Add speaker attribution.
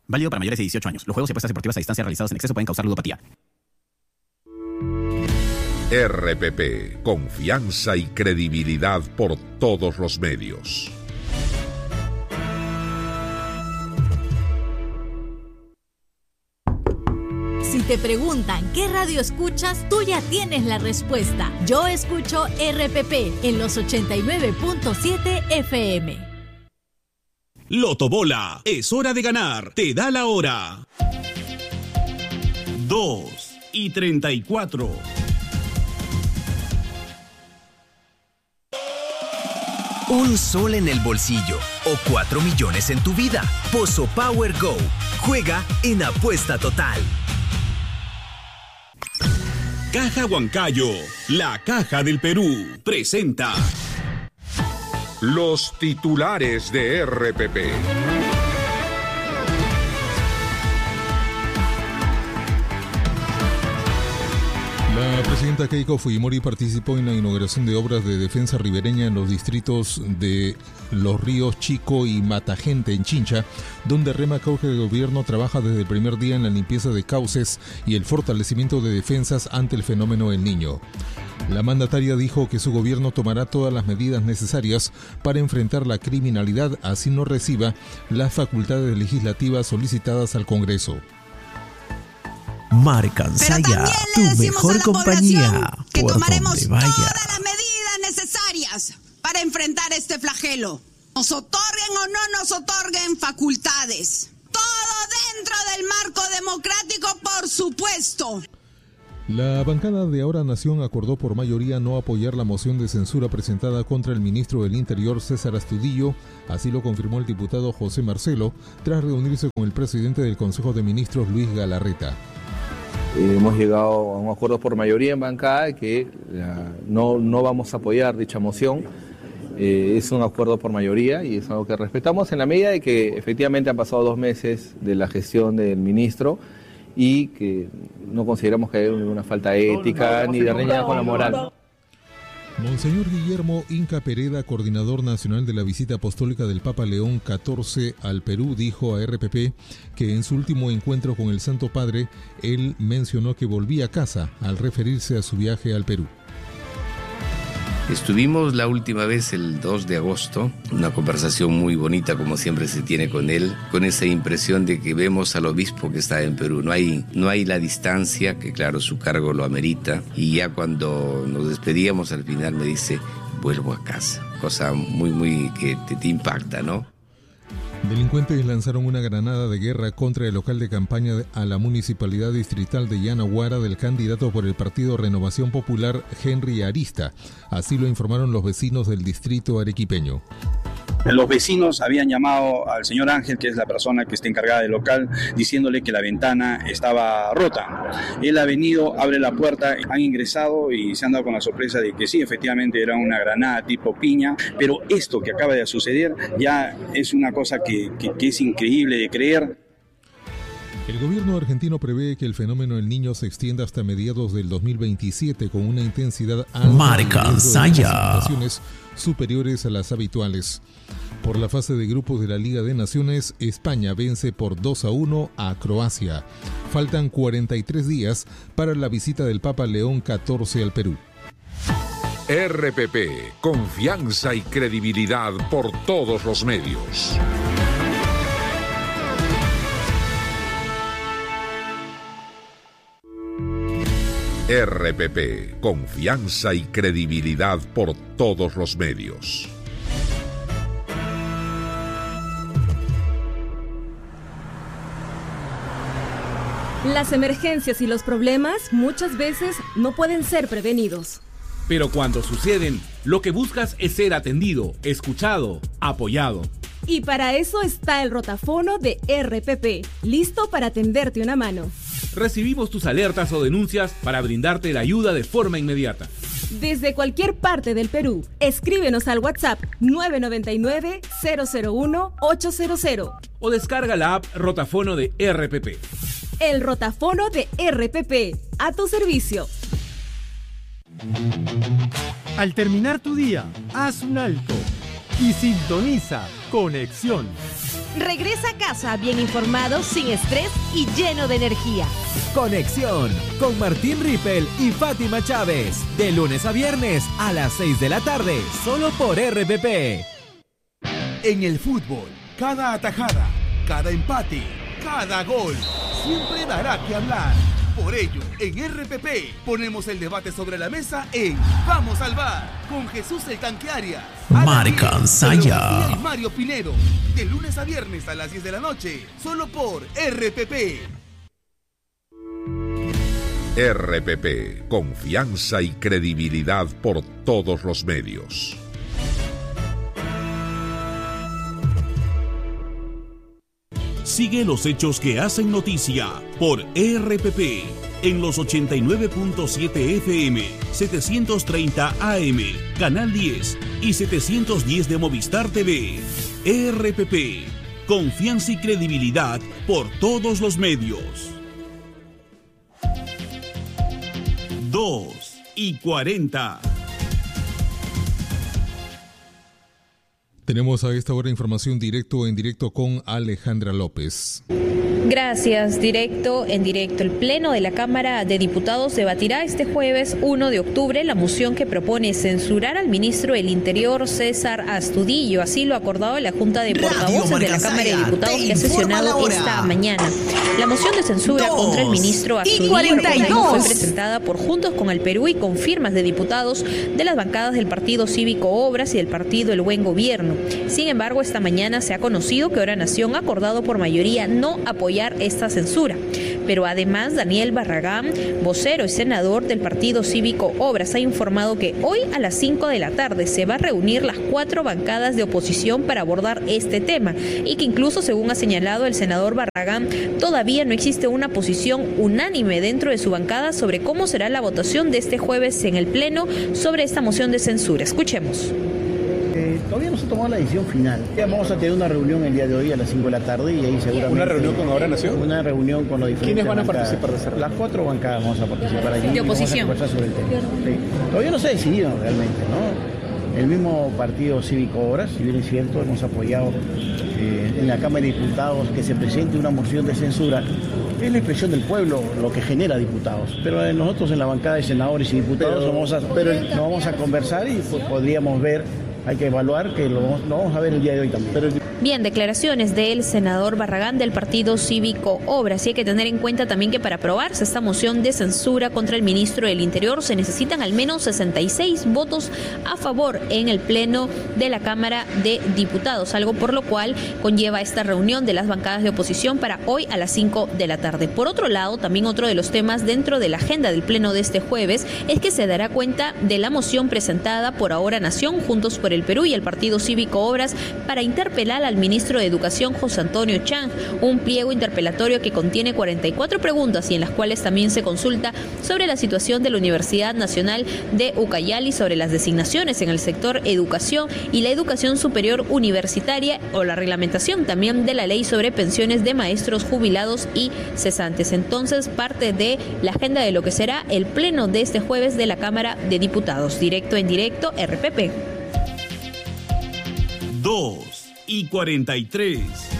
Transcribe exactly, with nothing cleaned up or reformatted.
Speaker 1: Válido para mayores de dieciocho años. Los juegos y apuestas deportivas a distancia realizados en exceso pueden causar ludopatía.
Speaker 2: R P P, confianza y credibilidad por todos los medios.
Speaker 3: Si te preguntan qué radio escuchas, tú ya tienes la respuesta. Yo escucho R P P en los ochenta y nueve punto siete F M.
Speaker 4: Lotobola, es hora de ganar. Te da la hora. Dos y treinta y cuatro.
Speaker 5: Un sol en el bolsillo o cuatro millones en tu vida. Pozo Power Go. Juega en Apuesta Total.
Speaker 4: Caja Huancayo, la Caja del Perú, presenta
Speaker 2: los titulares de R P P.
Speaker 6: La presidenta Keiko Fujimori participó en la inauguración de obras de defensa ribereña en los distritos de Los Ríos Chico y Matagente en Chincha, donde remarcó que el gobierno trabaja desde el primer día en la limpieza de cauces y el fortalecimiento de defensas ante el fenómeno El Niño. La mandataria dijo que su gobierno tomará todas las medidas necesarias para enfrentar la criminalidad, así no reciba las facultades legislativas solicitadas al Congreso.
Speaker 7: Marcansaya, tu mejor compañía,
Speaker 8: que
Speaker 7: por
Speaker 8: tomaremos
Speaker 7: donde vaya.
Speaker 8: todas las medidas necesarias para enfrentar este flagelo. Nos otorguen o no nos otorguen facultades. Todo dentro del marco democrático, por supuesto.
Speaker 6: La bancada de Ahora Nación acordó por mayoría no apoyar la moción de censura presentada contra el ministro del Interior César Astudillo, así lo confirmó el diputado José Marcelo, tras reunirse con el presidente del Consejo de Ministros Luis Galarreta.
Speaker 9: Eh, hemos llegado a un acuerdo por mayoría en bancada que la, no, no vamos a apoyar dicha moción. Eh, es un acuerdo por mayoría y es algo que respetamos en la medida de que efectivamente han pasado dos meses de la gestión del ministro y que no consideramos que haya ninguna falta ética ni de reñida con la moral.
Speaker 6: Monseñor Guillermo Inca Pereda, coordinador nacional de la visita apostólica del Papa León catorce al Perú, dijo a R P P que en su último encuentro con el Santo Padre, él mencionó que volvía a casa al referirse a su viaje al Perú.
Speaker 10: Estuvimos la última vez el dos de agosto, una conversación muy bonita como siempre se tiene con él, con esa impresión de que vemos al obispo que está en Perú. No hay, no hay la distancia, que claro, su cargo lo amerita, y ya cuando nos despedíamos al final me dice, vuelvo a casa, cosa muy, muy que te, te impacta, ¿no?
Speaker 6: Delincuentes lanzaron una granada de guerra contra el local de campaña a la municipalidad distrital de Yanaguara del candidato por el partido Renovación Popular, Henry Arista. Así lo informaron los vecinos del distrito arequipeño.
Speaker 11: Los vecinos habían llamado al señor Ángel, que es la persona que está encargada del local, diciéndole que la ventana estaba rota. Él ha venido, abre la puerta, han ingresado y se han dado con la sorpresa de que sí, efectivamente era una granada tipo piña, pero esto que acaba de suceder ya es una cosa que, que, que es increíble de creer.
Speaker 6: El gobierno argentino prevé que el fenómeno El Niño se extienda hasta mediados del dos mil veintisiete con una intensidad alta
Speaker 7: Marcansaya
Speaker 6: superiores a las habituales. Por la fase de grupos de la Liga de Naciones, España vence por dos a uno a Croacia. Faltan cuarenta y tres días para la visita del Papa León catorce al Perú.
Speaker 2: R P P, confianza y credibilidad por todos los medios. R P P, confianza y credibilidad por todos los medios.
Speaker 12: Las emergencias y los problemas muchas veces no pueden ser prevenidos.
Speaker 13: Pero cuando suceden, lo que buscas es ser atendido, escuchado, apoyado.
Speaker 12: Y para eso está el rotafono de R P P, listo para tenderte una mano.
Speaker 13: Recibimos tus alertas o denuncias para brindarte la ayuda de forma inmediata.
Speaker 12: Desde cualquier parte del Perú, escríbenos al WhatsApp nueve nueve nueve, cero cero uno, ocho cero cero.
Speaker 13: O descarga la app Rotafono de R P P.
Speaker 12: El rotafono de R P P, a tu servicio.
Speaker 14: Al terminar tu día, haz un alto y sintoniza Conexión.
Speaker 12: Regresa a casa bien informado, sin estrés y lleno de energía.
Speaker 14: Conexión con Martín Rippel y Fátima Chávez. De lunes a viernes a las seis de la tarde, solo por R P P.
Speaker 15: En el fútbol, cada atajada, cada empate, cada gol, siempre dará que hablar. Por ello, en R P P ponemos el debate sobre la mesa en Vamos al Bar con Jesús el Tanque Arias,
Speaker 7: Marca Saya
Speaker 15: y Mario Pinedo. De lunes a viernes a las diez de la noche, solo por R P P.
Speaker 2: R P P, confianza y credibilidad por todos los medios.
Speaker 4: Sigue los hechos que hacen noticia por R P P en los ochenta y nueve punto siete F M, setecientos treinta A M, Canal diez y setecientos diez de Movistar T V. R P P, confianza y credibilidad por todos los medios. dos y cuarenta.
Speaker 6: Tenemos a esta hora información directo en directo con Alejandra López.
Speaker 16: Gracias. Directo en directo. El Pleno de la Cámara de Diputados debatirá este jueves uno de octubre la moción que propone censurar al ministro del Interior, César Astudillo. Así lo ha acordado la Junta de Portavoces de la Cámara de Diputados, que ha sesionado esta mañana. La moción de censura Dos contra el ministro Astudillo fue presentada por Juntos con el Perú y con firmas de diputados de las bancadas del Partido Cívico Obras y del Partido El Buen Gobierno. Sin embargo, esta mañana se ha conocido que Hora Nación ha acordado por mayoría no apoyar esta censura. Pero además, Daniel Barragán, vocero y senador del Partido Cívico Obras, ha informado que hoy a las cinco de la tarde se va a reunir las cuatro bancadas de oposición para abordar este tema y que incluso, según ha señalado el senador Barragán, todavía no existe una posición unánime dentro de su bancada sobre cómo será la votación de este jueves en el Pleno sobre esta moción de censura. Escuchemos.
Speaker 17: Eh, todavía no se ha tomado la decisión final. Ya vamos a tener una reunión el día de hoy a las cinco de la tarde y ahí seguramente...
Speaker 18: ¿Una reunión con Ahora Nación?
Speaker 17: Una reunión con los diferentes
Speaker 18: ¿Quiénes van a
Speaker 17: bancadas.
Speaker 18: participar de esa reunión?
Speaker 17: Las cuatro bancadas vamos a participar allí.
Speaker 16: De oposición.
Speaker 17: Vamos a conversar sobre el tema. Sí. Todavía no se ha decidido realmente, ¿no? El mismo Partido Cívico Obras, si bien es cierto, hemos apoyado eh, en la Cámara de Diputados que se presente una moción de censura. Es la expresión del pueblo lo que genera diputados. Pero eh, nosotros en la bancada de senadores y diputados pero, vamos a, pero, no vamos a conversar y pues, podríamos ver. Hay que evaluar que lo, lo vamos a ver el día de hoy también. Pero...
Speaker 16: Bien, declaraciones del senador Barragán del Partido Cívico Obras. Y hay que tener en cuenta también que para aprobarse esta moción de censura contra el ministro del Interior se necesitan al menos sesenta y seis votos a favor en el Pleno de la Cámara de Diputados, algo por lo cual conlleva esta reunión de las bancadas de oposición para hoy a las cinco de la tarde. Por otro lado, también otro de los temas dentro de la agenda del Pleno de este jueves es que se dará cuenta de la moción presentada por Ahora Nación, Juntos por el Perú y el Partido Cívico Obras para interpelar al ministro de Educación, José Antonio Chang, un pliego interpelatorio que contiene cuarenta y cuatro preguntas y en las cuales también se consulta sobre la situación de la Universidad Nacional de Ucayali, sobre las designaciones en el sector educación y la educación superior universitaria o la reglamentación también de la ley sobre pensiones de maestros jubilados y cesantes. Entonces, parte de la agenda de lo que será el pleno de este jueves de la Cámara de Diputados. Directo en directo, R P P.
Speaker 4: dos y cuarenta y tres.